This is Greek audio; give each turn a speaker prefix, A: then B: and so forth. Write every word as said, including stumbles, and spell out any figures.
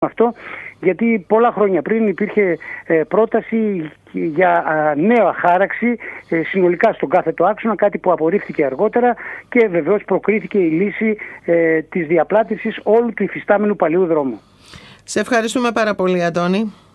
A: αυτό, γιατί πολλά χρόνια πριν υπήρχε ε, πρόταση για α, νέα χάραξη ε, συνολικά στον κάθετο άξονα, κάτι που απορρίφθηκε αργότερα και βεβαίως προκρίθηκε η λύση ε, της διαπλάτησης όλου του υφιστάμενου παλιού δρόμου.
B: Σε ευχαριστούμε πάρα πολύ, Αντώνη.